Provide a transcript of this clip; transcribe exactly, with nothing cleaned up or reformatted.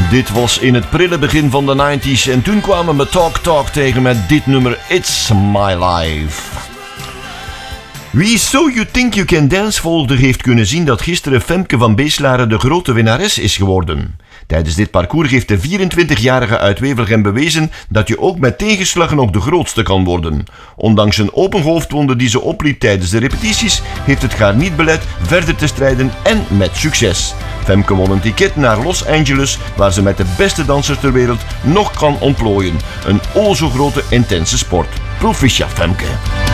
Dit was in het prille begin van de negentig en toen kwamen we Talk Talk tegen met dit nummer It's My Life. Wie So You Think You Can Dance volgde heeft kunnen zien dat gisteren Femke van Beeslaren de grote winnares is geworden. Tijdens dit parcours heeft de vierentwintigjarige uit Wevelgem bewezen dat je ook met tegenslagen nog de grootste kan worden. Ondanks een open hoofdwonde die ze opliep tijdens de repetities, heeft het haar niet belet verder te strijden en met succes. Femke won een ticket naar Los Angeles, waar ze met de beste dansers ter wereld nog kan ontplooien. Een o zo grote intense sport. Proficiat Femke.